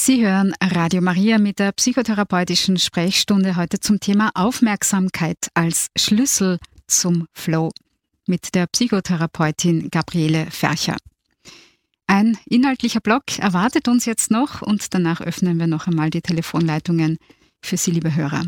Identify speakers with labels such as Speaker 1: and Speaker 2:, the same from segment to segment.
Speaker 1: Sie hören Radio Maria mit der psychotherapeutischen Sprechstunde heute zum Thema Aufmerksamkeit als Schlüssel zum Flow mit der Psychotherapeutin Gabriele Fercher. Ein inhaltlicher Block erwartet uns jetzt noch und danach öffnen wir noch einmal die Telefonleitungen für Sie, liebe Hörer.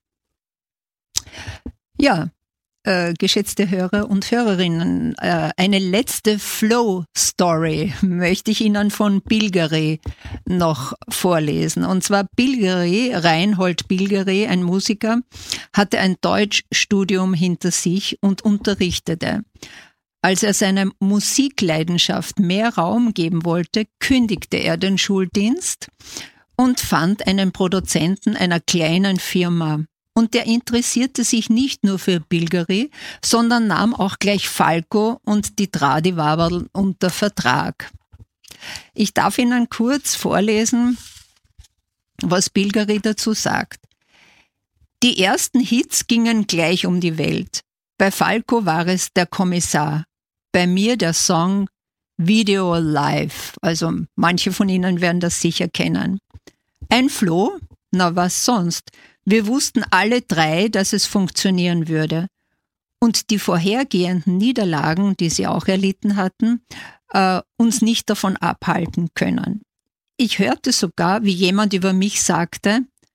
Speaker 2: Ja, geschätzte Hörer und Hörerinnen, eine letzte Flow-Story möchte ich Ihnen von Bilgeri noch vorlesen. Und zwar Reinhold Bilgeri, ein Musiker, hatte ein Deutschstudium hinter sich und unterrichtete. Als er seiner Musikleidenschaft mehr Raum geben wollte, kündigte er den Schuldienst und fand einen Produzenten einer kleinen Firma. Und der interessierte sich nicht nur für Bilgeri, sondern nahm auch gleich Falco und die Tradi-Waberl unter Vertrag. Ich darf Ihnen kurz vorlesen, was Bilgeri dazu sagt. Die ersten Hits gingen gleich um die Welt. Bei Falco war es der Kommissar. Bei mir der Song Video Live. Also manche von Ihnen werden das sicher kennen. Ein Floh? Na was sonst? Wir wussten alle drei, dass es funktionieren würde. Und die vorhergehenden Niederlagen, die sie auch erlitten hatten, uns nicht davon abhalten können. Ich hörte sogar, wie jemand über mich sagte,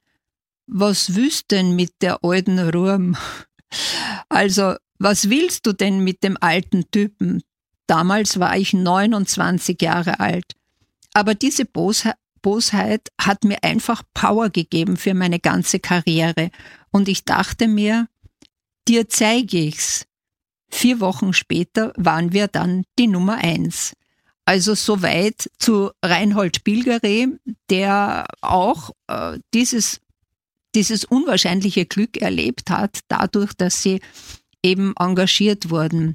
Speaker 2: was willst denn mit der alten Ruhm? Also, was willst du denn mit dem alten Typen? Damals war ich 29 Jahre alt. Aber diese Bosheit hat mir einfach Power gegeben für meine ganze Karriere. Und ich dachte mir, dir zeige ich's. 4 Wochen später waren wir dann die Nummer 1. Also soweit zu Reinhold Bilgeri, der auch dieses unwahrscheinliche Glück erlebt hat, dadurch, dass sie eben engagiert wurden.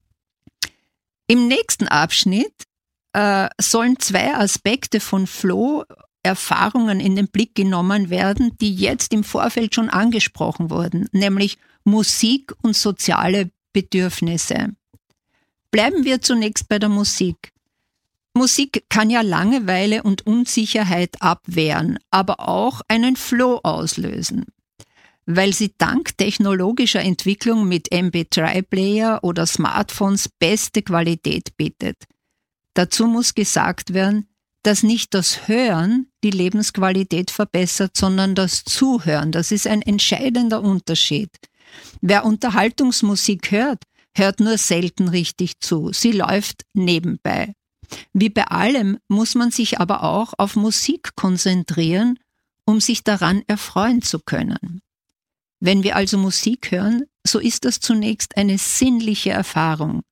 Speaker 2: Im nächsten Abschnitt sollen 2 Aspekte von Flow-Erfahrungen in den Blick genommen werden, die jetzt im Vorfeld schon angesprochen wurden, nämlich Musik und soziale Bedürfnisse. Bleiben wir zunächst bei der Musik. Musik kann ja Langeweile und Unsicherheit abwehren, aber auch einen Flow auslösen, weil sie dank technologischer Entwicklung mit MP3-Player oder Smartphones beste Qualität bietet. Dazu muss gesagt werden, dass nicht das Hören die Lebensqualität verbessert, sondern das Zuhören. Das ist ein entscheidender Unterschied. Wer Unterhaltungsmusik hört, hört nur selten richtig zu. Sie läuft nebenbei. Wie bei allem muss man sich aber auch auf Musik konzentrieren, um sich daran erfreuen zu können. Wenn wir also Musik hören, so ist das zunächst eine sinnliche Erfahrung.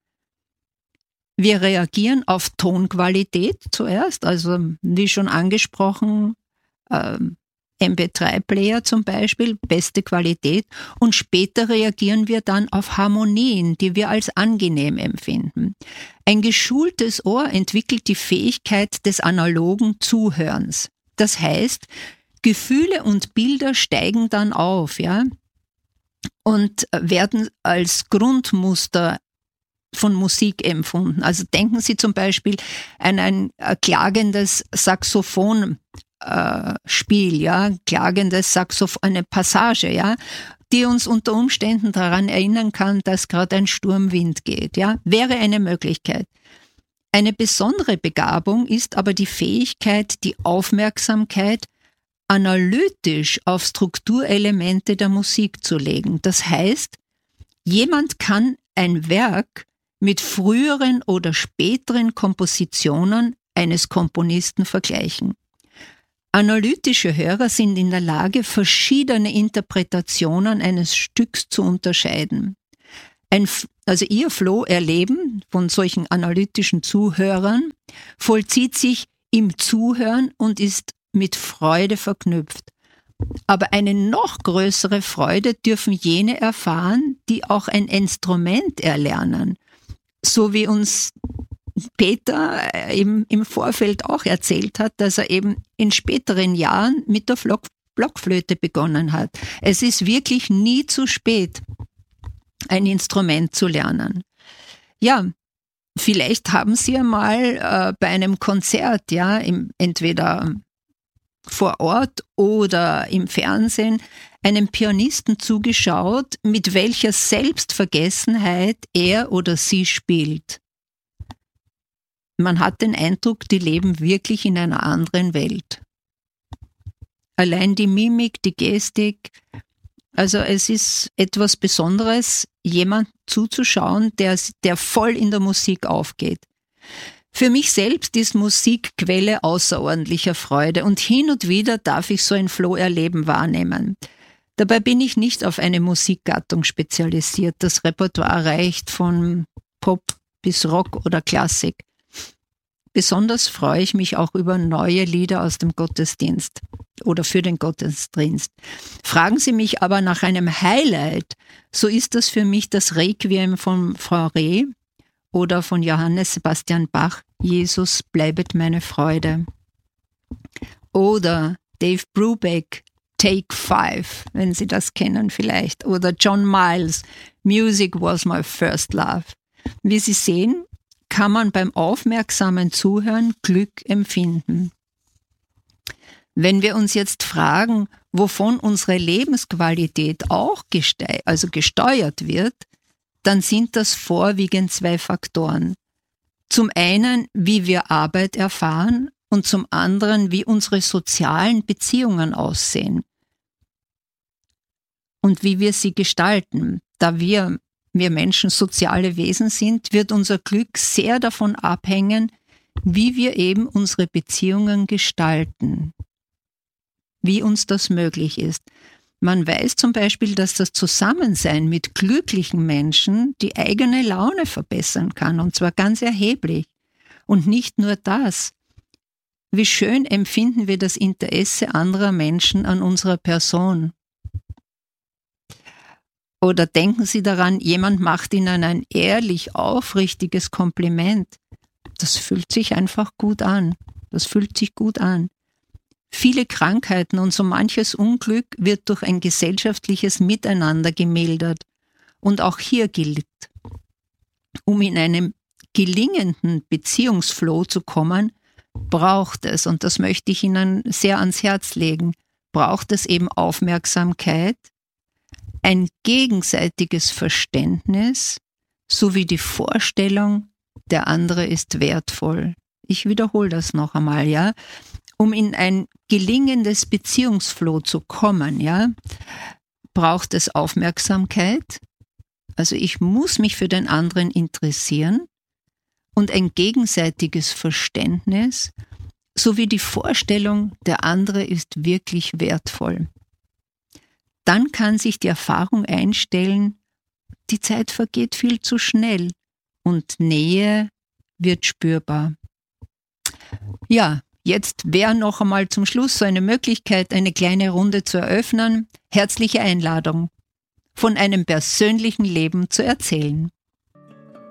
Speaker 2: Wir reagieren auf Tonqualität zuerst, also wie schon angesprochen, MP3-Player zum Beispiel, beste Qualität, und später reagieren wir dann auf Harmonien, die wir als angenehm empfinden. Ein geschultes Ohr entwickelt die Fähigkeit des analogen Zuhörens. Das heißt, Gefühle und Bilder steigen dann auf, ja, und werden als Grundmuster von Musik empfunden. Also denken Sie zum Beispiel an ein klagendes Saxophonspiel, ja, klagendes Saxophon, eine Passage, ja, die uns unter Umständen daran erinnern kann, dass gerade ein Sturmwind geht, ja, wäre eine Möglichkeit. Eine besondere Begabung ist aber die Fähigkeit, die Aufmerksamkeit analytisch auf Strukturelemente der Musik zu legen. Das heißt, jemand kann ein Werk mit früheren oder späteren Kompositionen eines Komponisten vergleichen. Analytische Hörer sind in der Lage, verschiedene Interpretationen eines Stücks zu unterscheiden. Also ihr Flow-Erleben von solchen analytischen Zuhörern vollzieht sich im Zuhören und ist mit Freude verknüpft. Aber eine noch größere Freude dürfen jene erfahren, die auch ein Instrument erlernen. So wie uns Peter eben im Vorfeld auch erzählt hat, dass er eben in späteren Jahren mit der Blockflöte begonnen hat. Es ist wirklich nie zu spät, ein Instrument zu lernen. Ja, vielleicht haben Sie einmal bei einem Konzert, ja, entweder vor Ort oder im Fernsehen einem Pianisten zugeschaut, mit welcher Selbstvergessenheit er oder sie spielt. Man hat den Eindruck, die leben wirklich in einer anderen Welt. Allein die Mimik, die Gestik, also es ist etwas Besonderes, jemand zuzuschauen, der voll in der Musik aufgeht. Für mich selbst ist Musik Quelle außerordentlicher Freude und hin und wieder darf ich so ein Flow-Erleben wahrnehmen. Dabei bin ich nicht auf eine Musikgattung spezialisiert. Das Repertoire reicht von Pop bis Rock oder Klassik. Besonders freue ich mich auch über neue Lieder aus dem Gottesdienst oder für den Gottesdienst. Fragen Sie mich aber nach einem Highlight, so ist das für mich das Requiem von Frau Reh oder von Johannes Sebastian Bach, Jesus bleibet meine Freude. Oder Dave Brubeck, Take 5, wenn Sie das kennen vielleicht. Oder John Miles, Music was my first love. Wie Sie sehen, kann man beim aufmerksamen Zuhören Glück empfinden. Wenn wir uns jetzt fragen, wovon unsere Lebensqualität auch gesteuert wird, dann sind das vorwiegend 2 Faktoren. Zum einen, wie wir Arbeit erfahren und zum anderen, wie unsere sozialen Beziehungen aussehen und wie wir sie gestalten. Da wir Menschen soziale Wesen sind, wird unser Glück sehr davon abhängen, wie wir eben unsere Beziehungen gestalten, wie uns das möglich ist. Man weiß zum Beispiel, dass das Zusammensein mit glücklichen Menschen die eigene Laune verbessern kann, und zwar ganz erheblich. Und nicht nur das. Wie schön empfinden wir das Interesse anderer Menschen an unserer Person. Oder denken Sie daran, jemand macht Ihnen ein ehrlich, aufrichtiges Kompliment. Das fühlt sich einfach gut an. Das fühlt sich gut an. Viele Krankheiten und so manches Unglück wird durch ein gesellschaftliches Miteinander gemildert. Und auch hier gilt, um in einem gelingenden Beziehungsflow zu kommen, braucht es, und das möchte ich Ihnen sehr ans Herz legen, braucht es eben Aufmerksamkeit, ein gegenseitiges Verständnis sowie die Vorstellung, der andere ist wertvoll. Ich wiederhole das noch einmal, ja. Um in ein gelingendes Beziehungsflow zu kommen, ja, braucht es Aufmerksamkeit. Also ich muss mich für den anderen interessieren und ein gegenseitiges Verständnis sowie die Vorstellung, der andere ist wirklich wertvoll. Dann kann sich die Erfahrung einstellen, die Zeit vergeht viel zu schnell und Nähe wird spürbar. Ja, jetzt wäre noch einmal zum Schluss so eine Möglichkeit, eine kleine Runde zu eröffnen. Herzliche Einladung, von einem persönlichen Leben zu erzählen.